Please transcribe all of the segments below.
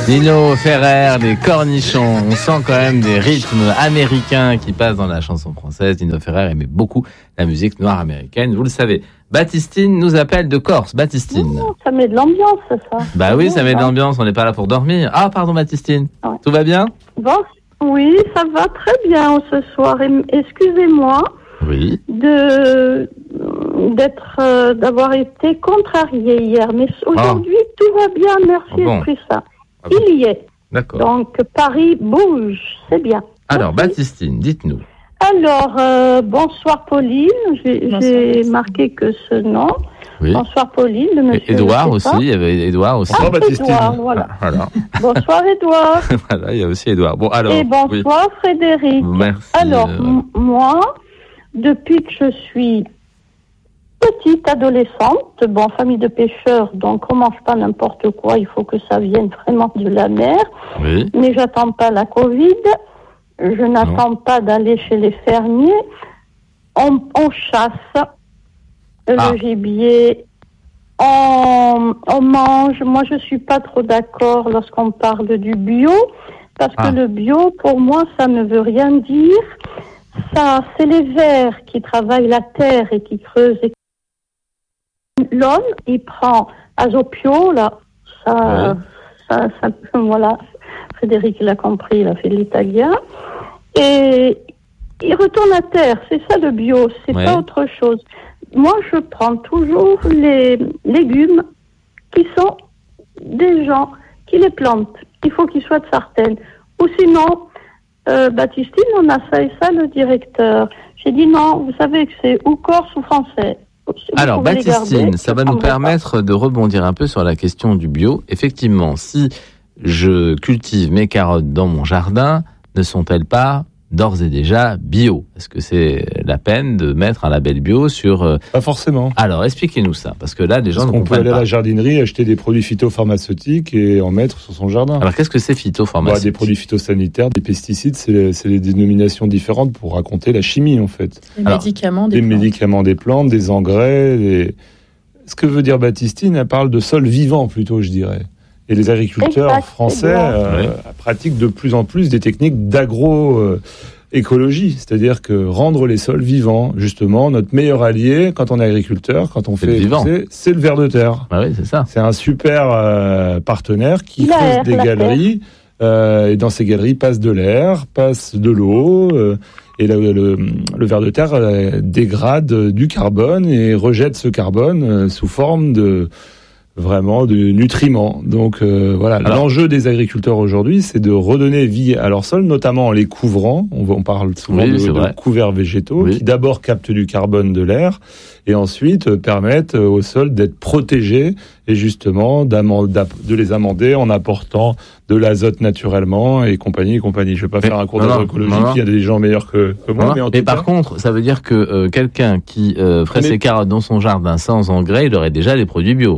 Nino Ferrer, les cornichons. On sent quand même des rythmes américains qui passent dans la chanson française. Nino Ferrer aimait beaucoup la musique noire américaine, vous le savez. Baptistine nous appelle de Corse. Baptistine. Oh, ça met de l'ambiance, ça. Bah oui, ça met de l'ambiance, on n'est pas là pour dormir. Ah, pardon Baptistine, ouais. Tout va bien? Bon, oui, ça va très bien ce soir. Excusez-moi d'avoir été contrariée hier, mais aujourd'hui tout va bien, merci Esprit Saint. Il y est. D'accord. Donc Paris bouge, c'est bien. Alors Baptistine, dites-nous. Alors, bonsoir Pauline, j'ai marqué que ce nom. Oui. Bonsoir Pauline, le monsieur. Édouard aussi, il y avait Édouard aussi. Ah, Édouard, voilà. Voilà. Bonsoir Édouard. Voilà, il y a aussi Édouard. Bon, alors. Et bonsoir Frédéric. Merci. Alors, moi, depuis que je suis petite adolescente, famille de pêcheurs, donc on mange pas n'importe quoi, il faut que ça vienne vraiment de la mer. Oui. Mais j'attends pas la Covid. Je n'attends pas d'aller chez les fermiers. On chasse le gibier. On mange. Moi, je suis pas trop d'accord lorsqu'on parle du bio, parce que le bio, pour moi, ça ne veut rien dire. Ça, c'est les vers qui travaillent la terre et qui creusent. L'homme, il prend Azopio, là, ça, voilà. Frédéric l'a compris, il a fait de l'italien. Et il retourne à terre, c'est ça le bio, c'est pas autre chose. Moi, je prends toujours les légumes qui sont des gens qui les plantent. Il faut qu'ils soient de Sartène. Ou sinon, Baptistine, on a ça et ça, le directeur. J'ai dit non, vous savez que c'est ou corse ou français. Alors, Baptistine, ça va nous permettre de rebondir un peu sur la question du bio. Effectivement, si je cultive mes carottes dans mon jardin, ne sont-elles pas d'ores et déjà bio? Est-ce que c'est la peine de mettre un label bio sur... Pas forcément. Alors, expliquez-nous ça, parce que là, les gens ne comprennent pas. On peut aller à la jardinerie, acheter des produits phytopharmaceutiques et en mettre sur son jardin. Alors, qu'est-ce que c'est phytopharmaceutique? Des produits phytosanitaires, des pesticides, c'est des dénominations différentes pour raconter la chimie, en fait. Les médicaments des plantes, des engrais, Ce que veut dire Baptistine, elle parle de sol vivant, plutôt, je dirais. Et les agriculteurs français pratiquent de plus en plus des techniques d'agroécologie, c'est-à-dire que rendre les sols vivants, justement, notre meilleur allié quand on est agriculteur, quand on fait pousser, c'est le ver de terre. Ah oui, c'est ça. C'est un super partenaire qui creuse des galeries, et dans ces galeries passe de l'air, passe de l'eau, et le ver de terre dégrade du carbone et rejette ce carbone sous forme de nutriments. Donc l'enjeu des agriculteurs aujourd'hui, c'est de redonner vie à leur sol, notamment en les couvrant. On parle souvent de couverts végétaux qui d'abord captent du carbone de l'air et ensuite permettent au sol d'être protégé et justement de les amender en apportant de l'azote naturellement et compagnie. Je ne vais pas faire un cours d'agroécologie, il y a des gens meilleurs que moi. Mais en tout cas, par contre, ça veut dire que quelqu'un qui ferait ses carottes dans son jardin sans engrais, il aurait déjà les produits bio.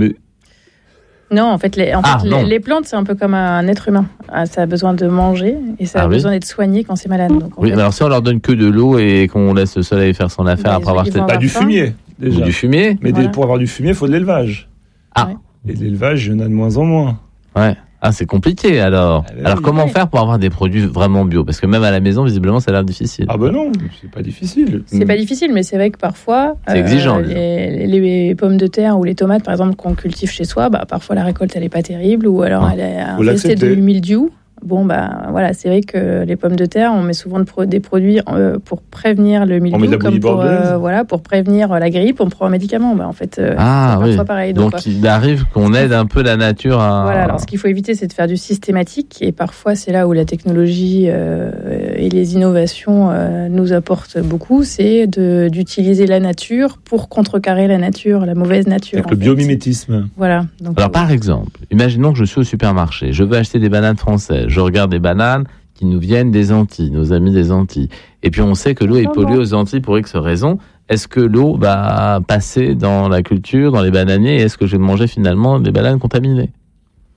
Non, en fait, les plantes, c'est un peu comme un être humain. Ça a besoin de manger et ça a besoin d'être soigné quand c'est malade. Donc, mais alors si on leur donne que de l'eau et qu'on laisse le soleil faire son affaire après avoir pas du fumier, déjà. Ou du fumier. Mais pour avoir du fumier, il faut de l'élevage. Et de l'élevage, il y en a de moins en moins. Ouais. Ah, c'est compliqué alors. Alors comment faire pour avoir des produits vraiment bio? Parce que même à la maison, visiblement, ça a l'air difficile. Ah ben non, c'est pas difficile. C'est pas difficile, mais c'est vrai que parfois, c'est exigeant. Les pommes de terre ou les tomates, par exemple, qu'on cultive chez soi, parfois la récolte elle est pas terrible ou alors elle est infestée de mildiou. Bon, c'est vrai que les pommes de terre, on met souvent des produits pour prévenir le mildiou, comme pour prévenir la grippe, on prend un médicament. C'est parfois pareil. Donc il arrive qu'on aide un peu la nature à... Voilà, alors ce qu'il faut éviter, c'est de faire du systématique, et parfois c'est là où la technologie et les innovations nous apportent beaucoup, c'est d'utiliser la nature pour contrecarrer la nature, la mauvaise nature. Avec le biomimétisme. Voilà. Alors par exemple, imaginons que je suis au supermarché, je veux acheter des bananes françaises. Je regarde des bananes qui nous viennent des Antilles, nos amis des Antilles. Et puis on sait que l'eau est polluée aux Antilles pour X raisons. Est-ce que l'eau va passer dans la culture, dans les bananiers, et est-ce que je vais manger finalement des bananes contaminées?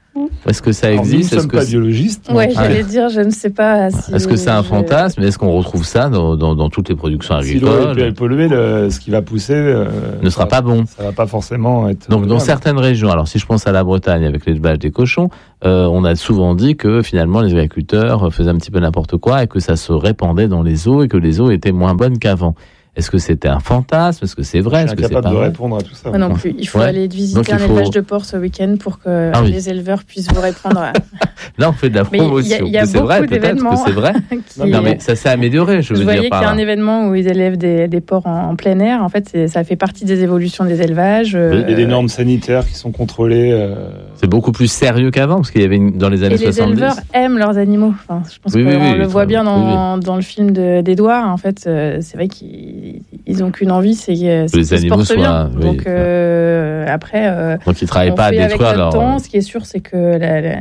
Est-ce que ça existe? Nous ne sommes pas biologistes. Oui, j'allais dire, je ne sais pas si... Est-ce que c'est un fantasme? Est-ce qu'on retrouve ça dans toutes les productions agricoles? Si l'eau est polluée, ce qui va pousser... ne sera pas bon. Ça ne va pas forcément être... Donc, dans certaines régions, alors si je pense à la Bretagne avec l'élevage des cochons, on a souvent dit que finalement les agriculteurs faisaient un petit peu n'importe quoi et que ça se répandait dans les eaux et que les eaux étaient moins bonnes qu'avant. Est-ce que c'était un fantasme? Est-ce que c'est vrai? Je suis incapable de répondre à tout ça. Moi non plus. Il faut aller visiter un élevage de porc ce week-end pour que les éleveurs puissent vous répondre. Là, on fait de la promotion. Il y a c'est vrai, peut-être que c'est vrai. Non, mais ça s'est amélioré, je veux dire. Vous voyez qu'il y a un événement où ils élèvent des porcs en plein air. En fait, ça fait partie des évolutions des élévages. Il y a des normes sanitaires qui sont contrôlées. C'est beaucoup plus sérieux qu'avant, parce qu'il y avait dans les années 70. Et les éleveurs aiment leurs animaux. Enfin, je pense qu'on le voit bien dans le film d'Edouard. En fait, c'est vrai qu'ils ont qu'une envie, c'est que les animaux soient bien. Donc après, donc ils travaillent pas à détruire leur temps. Ce qui est sûr, c'est que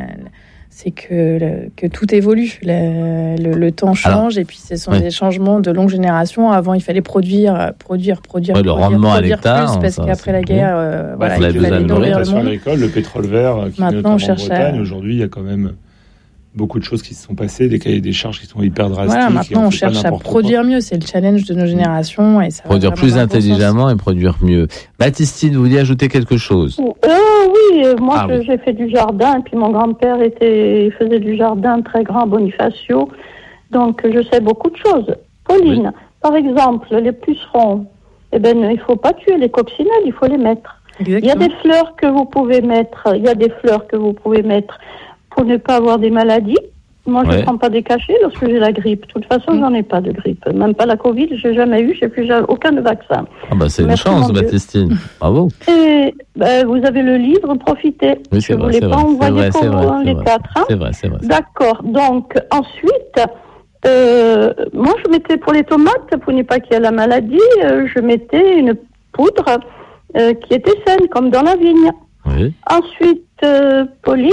que tout évolue. Le temps change et puis ce sont des changements de longue génération. Avant, il fallait produire le rendement à l'hectare, parce qu'après la guerre, il fallait nourrir le monde agricole, le pétrole vert, qui maintenant notamment en Bretagne. Aujourd'hui, il y a quand même beaucoup de choses qui se sont passées, des cahiers des charges qui sont hyper drastiques. Voilà, maintenant on cherche à produire mieux, c'est le challenge de nos générations. Et ça produire plus intelligemment et produire mieux. Baptistine, vous vouliez ajouter quelque chose? Oui, moi j'ai fait du jardin, et puis mon grand-père faisait du jardin très grand, Bonifacio, donc je sais beaucoup de choses. Pauline, par exemple, les pucerons, il ne faut pas tuer les coccinelles, il faut les mettre. Exactement. Il y a des fleurs que vous pouvez mettre, pour ne pas avoir des maladies. Moi, je ne prends pas des cachets lorsque j'ai la grippe. De toute façon, j'en ai pas de grippe. Même pas la Covid, je n'ai jamais eu, je n'ai plus aucun vaccin. C'est une chance, Baptistine. Bravo. Et vous avez le livre, profitez. Oui, je ne voulais pas envoyer pour les 4. C'est vrai. D'accord. Donc, ensuite, moi, je mettais pour les tomates, pour ne pas qu'il y ait la maladie, je mettais une poudre qui était saine, comme dans la vigne. Oui. Ensuite, Pauline,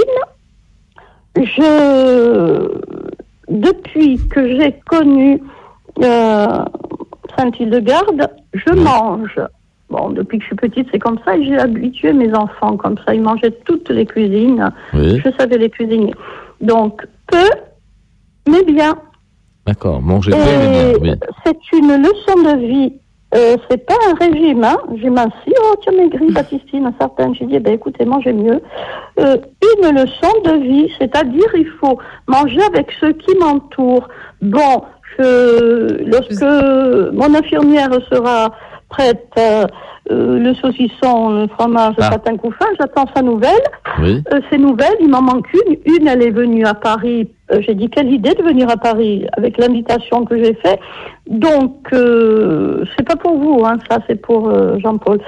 depuis que j'ai connu Saint-Hildegarde, je mange. Bon, depuis que je suis petite, c'est comme ça, et j'ai habitué mes enfants comme ça. Ils mangeaient toutes les cuisines. Oui. Je savais les cuisiner. Donc, peu, mais bien. D'accord, manger peu, mais bien. Oui. C'est une leçon de vie. C'est pas un régime, hein. J'ai minci, tu as maigri, Baptistine, certaines. J'ai dit, écoutez, mangez mieux. Une leçon de vie, c'est-à-dire, il faut manger avec ceux qui m'entourent. Bon, lorsque mon infirmière sera prête, le saucisson, le fromage, le patin couffin, j'attends sa nouvelle. Oui. Ces nouvelles, il m'en manque une. Une, elle est venue à Paris. J'ai dit, quelle idée de venir à Paris avec l'invitation que j'ai faite. Donc, c'est pas pour vous, hein, ça, c'est pour Jean-Paul.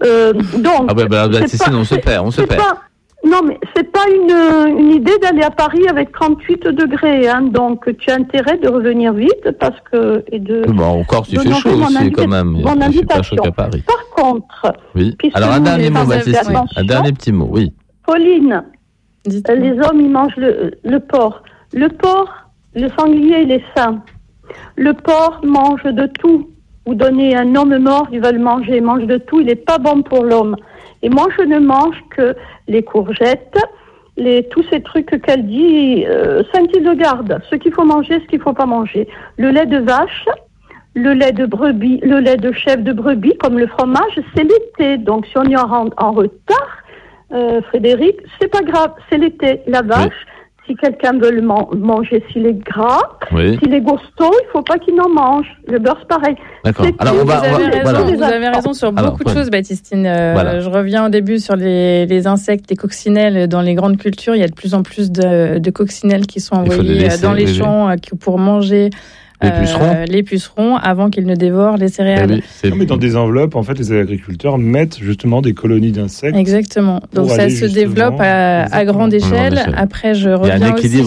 Donc, Baptistine, on se perd. Non, mais c'est pas une idée d'aller à Paris avec 38 degrés, hein. Donc, tu as intérêt de revenir vite parce que encore, il fait chaud aussi quand même. Il fait pas chaud qu'à Paris. Par contre, oui. Alors un dernier mot, Baptistine. Un dernier petit mot, oui. Pauline, les hommes ils mangent le porc. Le porc, le sanglier, il est sain. Le porc mange de tout. Vous donnez un homme mort, il va le manger, il mange de tout. Il n'est pas bon pour l'homme. Et moi, je ne mange que les courgettes, tous ces trucs qu'elle dit, Saint-Hildegarde, ce qu'il faut manger, ce qu'il ne faut pas manger. Le lait de vache, le lait de brebis, le lait de chèvre de brebis, comme le fromage, c'est l'été. Donc, si on y en retard, Frédéric, c'est pas grave, c'est l'été. La vache, si quelqu'un veut le manger, s'il est gras, s'il est costaud, il ne faut pas qu'il en mange. Le beurre, c'est pareil. D'accord. Alors, vous avez raison sur beaucoup de choses, Baptistine. Je reviens au début sur les insectes, les coccinelles. Dans les grandes cultures, il y a de plus en plus de coccinelles qui sont envoyées dans les champs pour manger les pucerons avant qu'ils ne dévorent les céréales. Mais dans des enveloppes, en fait, les agriculteurs mettent justement des colonies d'insectes. Exactement. Donc ça se développe à grande échelle. Après, je reviens aussi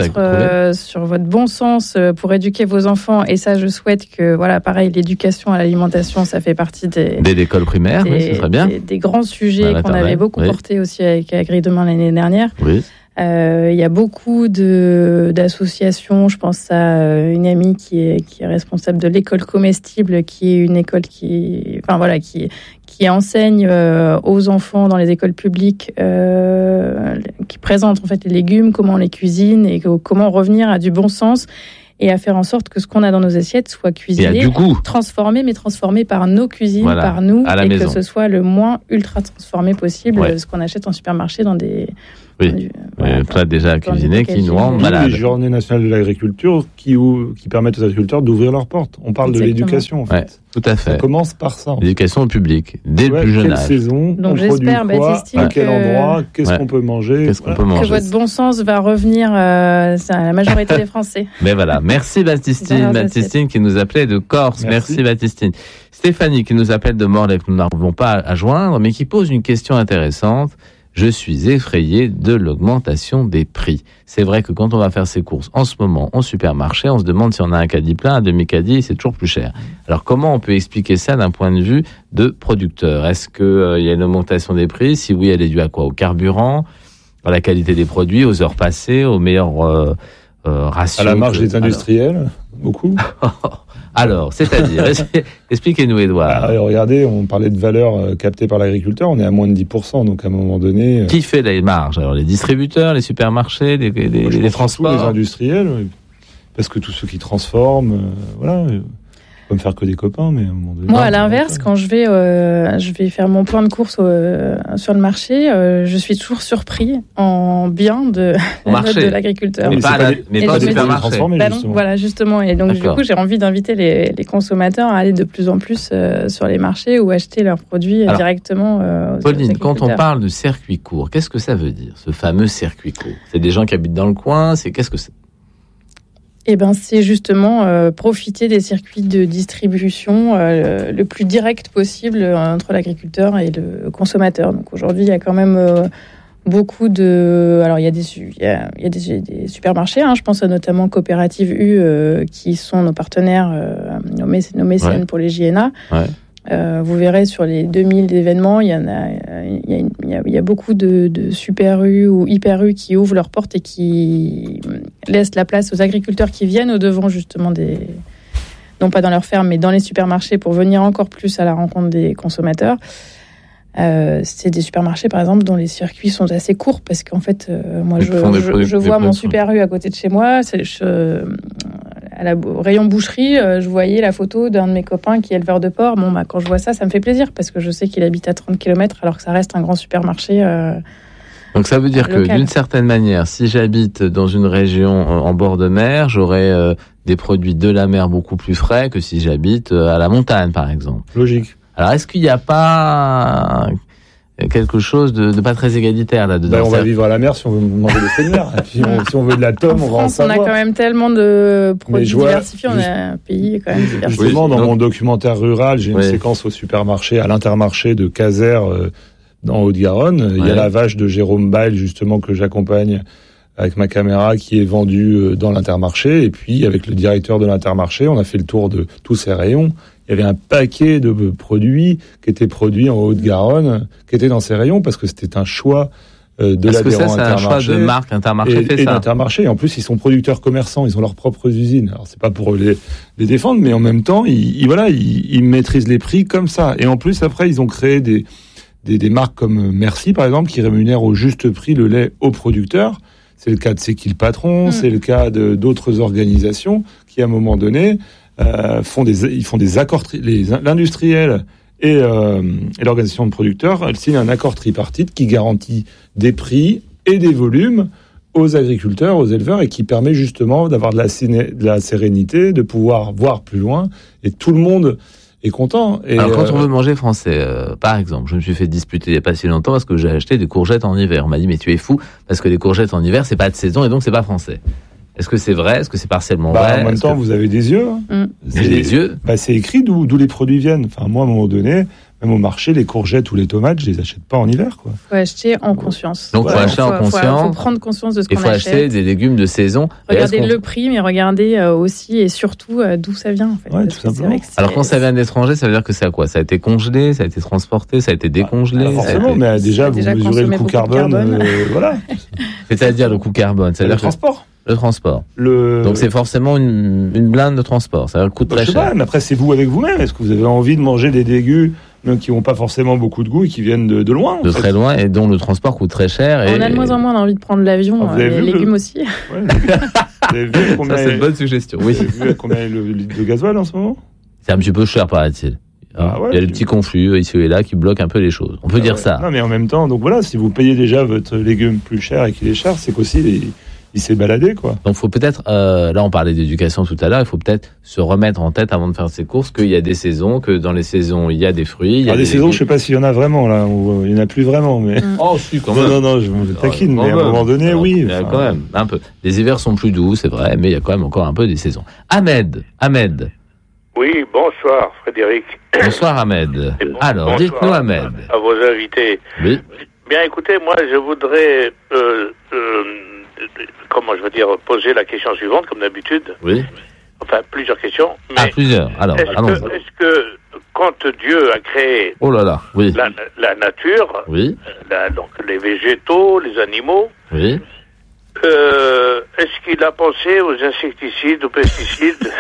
sur votre bon sens pour éduquer vos enfants. Et ça, je souhaite que, pareil, l'éducation à l'alimentation, ça fait partie dès l'école primaire, ce serait bien. Des grands sujets qu'on avait beaucoup portés aussi avec Agri Demain l'année dernière. Oui. Il y a beaucoup d'associations. Je pense à une amie qui est responsable de l'école comestible, qui est une école qui enseigne aux enfants dans les écoles publiques, qui présente en fait les légumes, comment on les cuisine et comment revenir à du bon sens et à faire en sorte que ce qu'on a dans nos assiettes soit cuisiné, transformé par nos cuisines, par nous, et maison. Que ce soit le moins ultra transformé possible, ce qu'on achète en supermarché dans des... plat déjà cuisiné qui nous rend malade. Les journées nationales de l'agriculture qui permettent aux agriculteurs d'ouvrir leurs portes. On parle de l'éducation, en fait. Ouais, tout à fait. Ça commence par ça. L'éducation au public, dès le plus jeune âge. Quelle saison, donc j'espère, Baptistine, à quel endroit, qu'est-ce qu'on peut manger. Que votre bon sens va revenir à la majorité des Français. Mais voilà, merci Baptistine qui nous appelait de Corse. Merci Baptistine. Stéphanie qui nous appelle de Morlaix, que nous n'arrivons pas à joindre, mais qui pose une question intéressante. Je suis effrayé de l'augmentation des prix. C'est vrai que quand on va faire ses courses en ce moment au supermarché, on se demande si on a un caddie plein, un demi-caddie, c'est toujours plus cher. Alors comment on peut expliquer ça d'un point de vue de producteur ? Est-ce qu'il y a une augmentation des prix ? Si oui, elle est due à quoi ? Au carburant, à la qualité des produits, aux heures passées, aux meilleurs ratios ? À la marge des industriels, beaucoup. Alors, c'est-à-dire, expliquez-nous, Édouard. Regardez, on parlait de valeur captée par l'agriculteur, on est à moins de 10%, donc à un moment donné... Qui fait les marges ? Alors, les distributeurs, les supermarchés, les transports ? Les industriels, parce que tous ceux qui transforment, voilà... pas me faire que des copains, mais à un moment donné... Moi, à l'inverse, quand je vais faire mon plan de course sur le marché, je suis toujours surpris en bien de la note de l'agriculteur. Mais pas au supermarché. Voilà, justement. Et donc, du coup, j'ai envie d'inviter les consommateurs à aller de plus en plus sur les marchés ou acheter leurs produits directement aux Pauline, quand on parle de circuit court, qu'est-ce que ça veut dire, ce fameux circuit court ? C'est des gens qui habitent dans le coin, qu'est-ce que c'est ? C'est justement profiter des circuits de distribution le plus direct possible entre l'agriculteur et le consommateur. Donc aujourd'hui, il y a quand même beaucoup de... Alors, il y a des supermarchés, je pense à notamment Coopérative U, qui sont nos partenaires, nos mécènes pour les JNA. Ouais. Vous verrez sur les 2000 événements, il y a beaucoup de Super U ou Hyper U qui ouvrent leurs portes et qui laissent la place aux agriculteurs qui viennent au-devant justement non pas dans leurs fermes, mais dans les supermarchés pour venir encore plus à la rencontre des consommateurs. C'est des supermarchés, par exemple, dont les circuits sont assez courts parce qu'en fait, moi, je vois mon Super U à côté de chez moi. Au rayon boucherie, je voyais la photo d'un de mes copains qui est éleveur de porc. Quand je vois ça, ça me fait plaisir parce que je sais qu'il habite à 30 km alors que ça reste un grand supermarché. Donc ça veut dire local. Que d'une certaine manière, si j'habite dans une région en bord de mer, j'aurai des produits de la mer beaucoup plus frais que si j'habite à la montagne, par exemple. Logique. Alors est-ce qu'il n'y a pas quelque chose de pas très égalitaire là-dedans? On va vivre à la mer si on veut manger des fruits de mer. Et puis si on veut de la tome, on va en savoir. On a quand même tellement de produits diversifiés, on a un pays quand même diversifié. Justement, dans mon documentaire rural, j'ai une séquence au supermarché, à l'Intermarché de Caser, dans Haute-Garonne. Il y a la vache de Jérôme Bail, justement, que j'accompagne avec ma caméra, qui est vendue dans l'Intermarché. Et puis, avec le directeur de l'Intermarché, on a fait le tour de tous ces rayons. Il y avait un paquet de produits qui étaient produits en Haute-Garonne, qui étaient dans ces rayons, parce que c'était un choix de l'adhérent Intermarché. C'est un choix de marque Intermarché et d'Intermarché. Et en plus, ils sont producteurs commerçants, ils ont leurs propres usines. Alors, c'est pas pour les défendre, mais en même temps, ils maîtrisent les prix comme ça. Et en plus, après, ils ont créé des marques comme Merci, par exemple, qui rémunèrent au juste prix le lait aux producteurs. C'est le cas de C'est qui le patron, c'est le cas d'autres organisations qui, à un moment donné, font des accords, l'industriel et l'organisation de producteurs, elles signent un accord tripartite qui garantit des prix et des volumes aux agriculteurs, aux éleveurs, et qui permet justement d'avoir de la sérénité, de pouvoir voir plus loin, et tout le monde est content. Et alors quand on veut manger français, par exemple, je me suis fait disputer il n'y a pas si longtemps parce que j'ai acheté des courgettes en hiver. On m'a dit mais tu es fou parce que les courgettes en hiver c'est pas de saison et donc c'est pas français. Est-ce que c'est vrai? Est-ce que c'est partiellement vrai? En même temps, vous avez des yeux. J'ai des yeux. C'est écrit d'où les produits viennent. Enfin, moi, à un moment donné, Même au marché, les courgettes ou les tomates, je les achète pas en hiver, quoi. Faut acheter en conscience. Donc, faut acheter en conscience. Faut prendre conscience de ce qu'on achète. Il faut acheter des légumes de saison. Regardez le prix, mais regardez aussi et surtout d'où ça vient, en fait. Ouais, tout simplement. Alors, quand ça vient d'étranger, ça veut dire que c'est à quoi? Ça a été congelé, ça a été transporté, ça a été décongelé? Ah, forcément, mais déjà, vous mesurez le coût carbone. Voilà. C'est-à-dire le coût carbone. C'est le transport. Le transport. Donc c'est forcément une blinde de transport. Ça coûte très cher. Je sais pas, mais après c'est vous avec vous-même. Est-ce que vous avez envie de manger des légumes qui n'ont pas forcément beaucoup de goût et qui viennent de loin? De très loin et dont le transport coûte très cher. On a de moins en moins envie de prendre l'avion, les légumes aussi. Ouais, vous avez vu combien ça c'est une bonne suggestion. Oui. Vous avez vu combien est le litre de gasoil en ce moment? C'est un petit peu cher, paraît-il. Il y a les petits conflits ici et là qui bloquent un peu les choses. On peut dire ça. Non, mais en même temps, donc voilà, si vous payez déjà votre légume plus cher et qu'il est cher, c'est qu'aussi il s'est baladé, quoi. Donc, faut peut-être, là, on parlait d'éducation tout à l'heure, il faut peut-être se remettre en tête avant de faire ses courses qu'il y a des saisons, que dans les saisons, il y a des fruits. Il y a des saisons, je sais pas s'il y en a vraiment, là. Il n'y en a plus vraiment, mais. Oh, si, quand même. Non, je me taquine, mais à un moment donné, oui. Il y a quand même, un peu. Les hivers sont plus doux, c'est vrai, mais il y a quand même encore un peu des saisons. Ahmed. Oui, bonsoir, Frédéric. Bonsoir, Ahmed. Alors, dites-nous, Ahmed. À vos invités. Oui. Bien, écoutez, moi, je voudrais, poser la question suivante, comme d'habitude. Oui. Enfin, plusieurs questions. Mais plusieurs. Alors, est-ce que quand Dieu a créé oui. la nature, oui. Donc les végétaux, les animaux, oui. Est-ce qu'il a pensé aux insecticides, aux pesticides?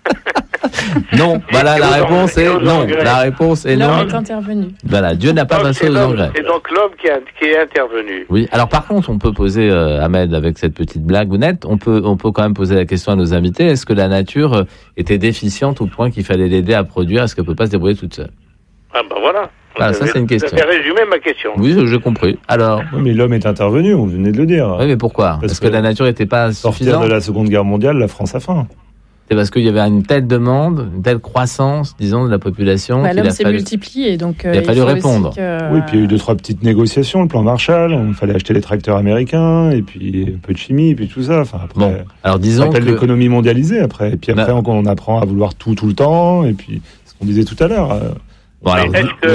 Non, voilà, la réponse est non. La réponse est non. L'homme est intervenu. Voilà, Dieu n'a pas pensé aux engrais. C'est donc l'homme qui est intervenu. Oui, alors par contre, on peut poser, Ahmed, avec cette petite blague honnête, on peut quand même poser la question à nos invités, est-ce que la nature était déficiente au point qu'il fallait l'aider à produire? Est-ce qu'elle peut pas se débrouiller toute seule? Ah ben voilà. Ah, ça c'est une question. Vous avez résumé ma question. Oui, j'ai compris. Alors. Oui, mais l'homme est intervenu, on venait de le dire. Oui, mais pourquoi? Parce que la nature n'était pas suffisante. Sortir de la Seconde Guerre mondiale, la France a faim. C'est parce qu'il y avait une telle demande, une telle croissance, disons, de la population. L'homme s'est multiplié, donc il a fallu répondre. Oui, puis il y a eu 2-3 petites négociations, le plan Marshall, il fallait acheter les tracteurs américains, et puis un peu de chimie, et puis tout ça. Enfin, après, bon, alors disons que l'économie mondialisée après. Et puis après, on apprend à vouloir tout le temps, et puis ce qu'on disait tout à l'heure. Bon, alors,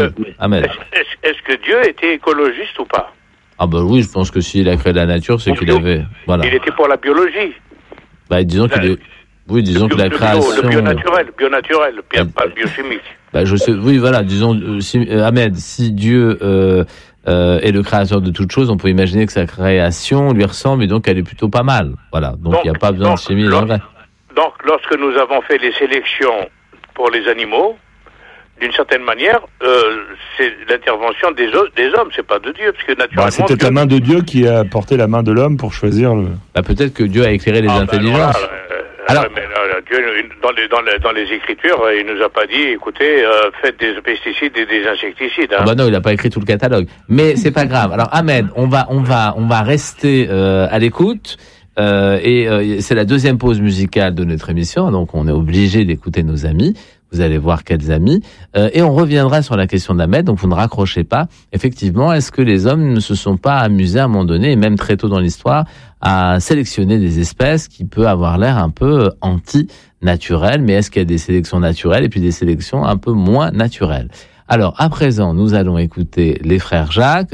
est-ce que Dieu était écologiste ou pas? Ah ben oui, je pense que s'il a créé la nature, c'est qu'il avait... Voilà. Il était pour la biologie. Bah, disons qu'il est... Oui, disons que la création... Le bionaturel, pas le biochimique. Bah, je sais, oui, voilà, disons, Ahmed, si Dieu est le créateur de toutes choses, on peut imaginer que sa création lui ressemble et donc elle est plutôt pas mal. Voilà, donc il n'y a pas besoin de chimie et d'engrais. Donc, lorsque nous avons fait les sélections pour les animaux, d'une certaine manière, c'est l'intervention des hommes, c'est pas de Dieu, parce que naturellement... c'est peut-être la main de Dieu qui a porté la main de l'homme pour choisir le... Bah, peut-être que Dieu a éclairé les intelligences. Alors, Dieu, dans les Écritures, il nous a pas dit, écoutez, faites des pesticides et des insecticides. Hein. Bah non, il n'a pas écrit tout le catalogue. Mais c'est pas grave. Alors Ahmed, on va rester à l'écoute. C'est la deuxième pause musicale de notre émission, donc on est obligé d'écouter nos amis. Vous allez voir quels amis. Et on reviendra sur la question d'Ahmed, donc vous ne raccrochez pas. Effectivement, est-ce que les hommes ne se sont pas amusés à un moment donné, et même très tôt dans l'histoire, à sélectionner des espèces qui peuvent avoir l'air un peu anti-naturelles, mais est-ce qu'il y a des sélections naturelles et puis des sélections un peu moins naturelles? Alors, à présent, nous allons écouter les frères Jacques,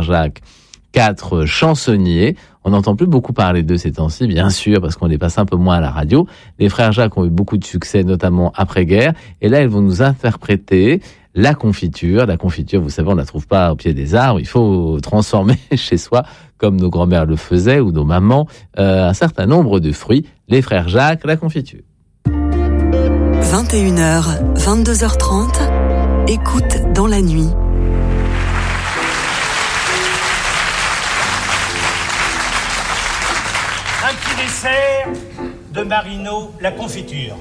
4 chansonniers. On n'entend plus beaucoup parler d'eux ces temps-ci, bien sûr, parce qu'on les passe un peu moins à la radio. Les frères Jacques ont eu beaucoup de succès, notamment après-guerre. Et là, ils vont nous interpréter la confiture. La confiture, vous savez, on ne la trouve pas au pied des arbres. Il faut transformer chez soi, comme nos grands-mères le faisaient, ou nos mamans, un certain nombre de fruits. Les frères Jacques, la confiture. 21h, 22h30, écoute dans la nuit. Un petit dessert de Marino, la confiture.